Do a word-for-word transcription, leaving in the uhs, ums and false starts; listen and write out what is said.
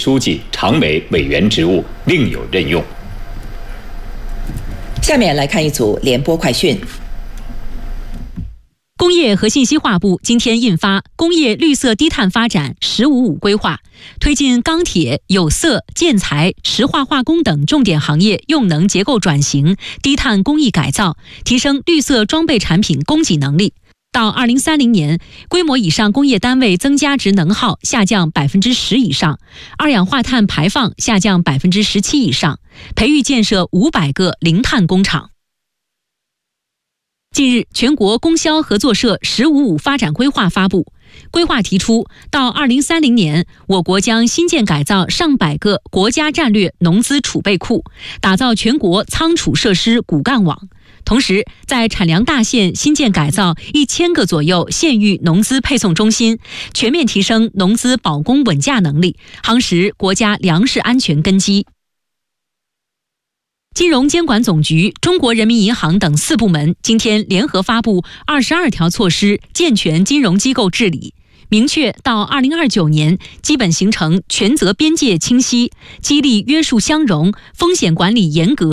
书记、常委委员职务另有任用。 下面来看一组联播快讯。 工业和信息化部今天印发《工业绿色低碳发展“十五五”规划》，推进钢铁、有色、建材、石化化工等重点行业用能结构转型、低碳工艺改造，提升绿色装备产品供给能力。到二零三零年，规模以上工业单位增加值能耗下降百分之十以上，二氧化碳排放下降百分之十七以上，培育建设五百个零碳工厂。近日，全国供销合作社“十五五”发展规划发布。规划提出，到二零三零年，我国将新建改造上百个国家战略农资储备库，打造全国仓储设施骨干网。同时，在产粮大县新建改造一千个左右县域农资配送中心，全面提升农资保供稳价能力，夯实国家粮食安全根基。金融监管总局、中国人民银行等四部门今天联合发布二十二条措施，健全金融机构治理，明确到二零二九年基本形成权责边界清晰、激励约束相容、风险管理严格。